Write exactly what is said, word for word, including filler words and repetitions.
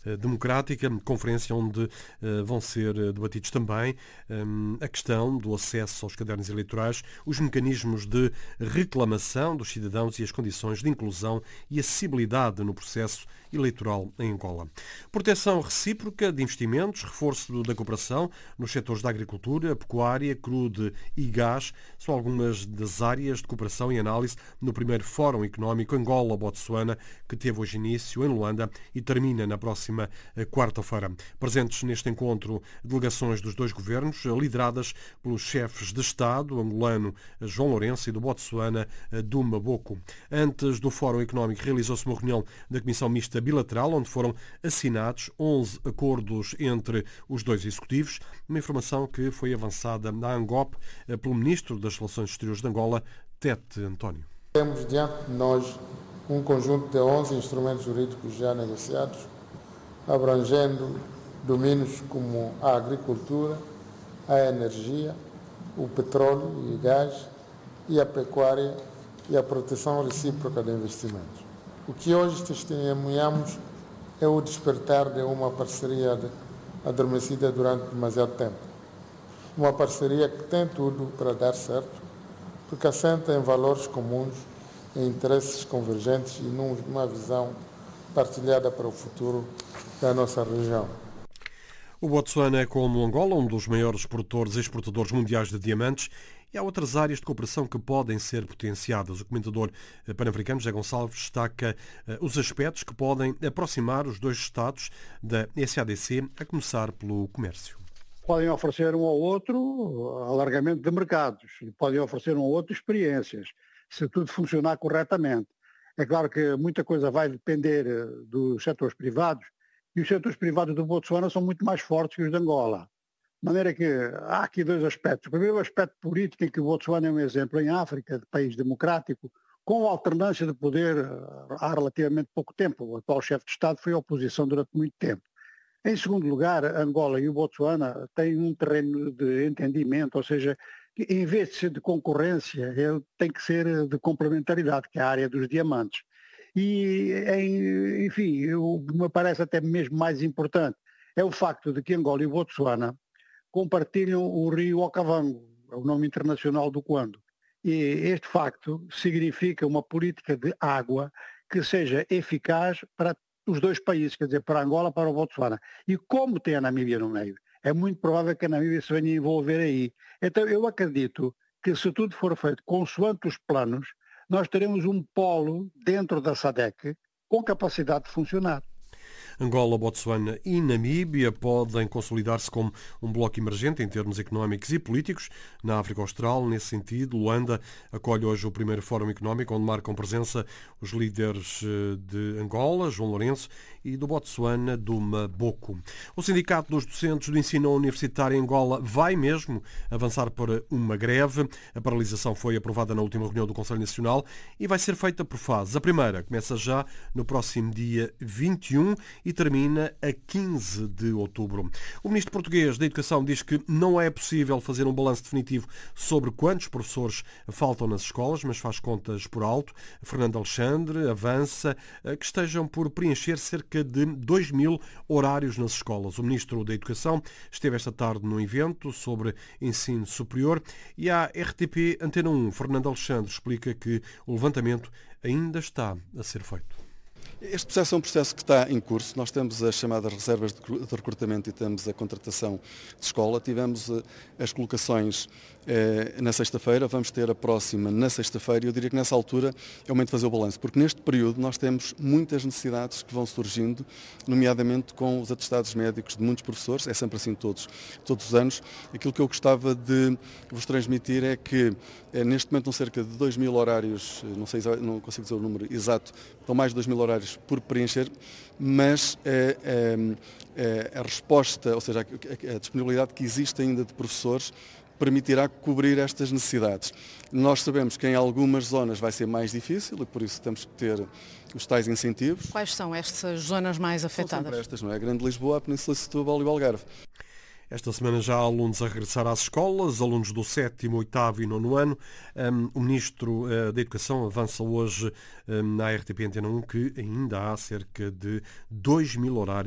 Democrática, conferência onde vão ser debatidos também a questão do acesso aos cadernos eleitorais, os mecanismos de reclamação dos cidadãos e as condições de inclusão e acessibilidade no processo eleitoral em Angola. Proteção recíproca de investimentos, reforço da cooperação nos setores da agricultura, pecuária, crude e gás são algumas das áreas de cooperação e análise no primeiro Fórum Económico Angola-Botsuana, que teve hoje início em Luanda e termina na próxima quarta-feira. Presentes neste encontro delegações dos dois governos, lideradas pelos chefes de Estado angolano João Lourenço e do Botsuana Duma Boko. Antes do Fórum Económico realizou-se uma reunião da Comissão Mista Bilateral, onde foram assinados onze acordos entre os dois executivos, uma informação que foi avançada na ANGOP pelo Ministro das Relações Exteriores de Angola, Tete António. Temos diante de nós um conjunto de onze instrumentos jurídicos já negociados, abrangendo domínios como a agricultura, a energia, o petróleo e gás e a pecuária e a proteção recíproca de investimentos. O que hoje testemunhamos é o despertar de uma parceria adormecida durante demasiado tempo. Uma parceria que tem tudo para dar certo, porque assenta em valores comuns, em interesses convergentes e numa visão partilhada para o futuro da nossa região. O Botsuana é, como Angola, um dos maiores produtores e exportadores mundiais de diamantes, e há outras áreas de cooperação que podem ser potenciadas. O comentador pan-africano José Gonçalves destaca os aspectos que podem aproximar os dois Estados da S A D C, a começar pelo comércio. Podem oferecer um ao outro alargamento de mercados, podem oferecer um ao outro experiências, se tudo funcionar corretamente. É claro que muita coisa vai depender dos setores privados, e os setores privados do Botsuana são muito mais fortes que os de Angola. De maneira que há aqui dois aspectos. Primeiro, o aspecto político, em que o Botsuana é um exemplo em África, de país democrático, com alternância de poder há relativamente pouco tempo. O atual chefe de Estado foi oposição durante muito tempo. Em segundo lugar, Angola e o Botsuana têm um terreno de entendimento, ou seja, que em vez de ser de concorrência, ele tem que ser de complementaridade, que é a área dos diamantes. E, em, enfim, o que me parece até mesmo mais importante é o facto de que Angola e o Botsuana compartilham o rio Okavango, é o nome internacional do Cuando. E este facto significa uma política de água que seja eficaz para os dois países, quer dizer, para Angola e para o Botsuana. E como tem a Namíbia no meio, é muito provável que a Namíbia se venha envolver aí. Então eu acredito que se tudo for feito consoante os planos, nós teremos um polo dentro da SADC com capacidade de funcionar. Angola, Botsuana e Namíbia podem consolidar-se como um bloco emergente em termos económicos e políticos. Na África Austral, nesse sentido, Luanda acolhe hoje o primeiro Fórum Económico, onde marcam presença os líderes de Angola, João Lourenço, e do Botsuana, Duma Boko. O Sindicato dos Docentes do Ensino Universitário em Angola vai mesmo avançar para uma greve. A paralisação foi aprovada na última reunião do Conselho Nacional e vai ser feita por fases. A primeira começa já no próximo dia vinte e um e termina a quinze de outubro. O ministro português da Educação diz que não é possível fazer um balanço definitivo sobre quantos professores faltam nas escolas, mas faz contas por alto. Fernando Alexandre avança que estejam por preencher cerca de dois mil horários nas escolas. O ministro da Educação esteve esta tarde num evento sobre ensino superior e a R T P Antena um, Fernando Alexandre, explica que o levantamento ainda está a ser feito. Este processo é um processo que está em curso. Nós temos as chamadas reservas de recrutamento e temos a contratação de escola. Tivemos as colocações eh, na sexta-feira, vamos ter a próxima na sexta-feira e eu diria que nessa altura é o momento de fazer o balanço, porque neste período nós temos muitas necessidades que vão surgindo, nomeadamente com os atestados médicos de muitos professores, é sempre assim todos, todos os anos. Aquilo que eu gostava de vos transmitir é que eh, neste momento estão cerca de dois mil horários, não sei, não consigo dizer o número exato, estão mais de dois mil horários por preencher, mas eh, eh, a resposta, ou seja, a, a disponibilidade que existe ainda de professores permitirá cobrir estas necessidades. Nós sabemos que em algumas zonas vai ser mais difícil e por isso temos que ter os tais incentivos. Quais são estas zonas mais afetadas? São sempre estas, não é? A Grande Lisboa, a Península de Setúbal e o Algarve. Esta semana já há alunos a regressar às escolas, alunos do sétimo, oitavo e nono ano. Um, o Ministro uh, da Educação avança hoje um, na R T P Antena um que ainda há cerca de dois mil horários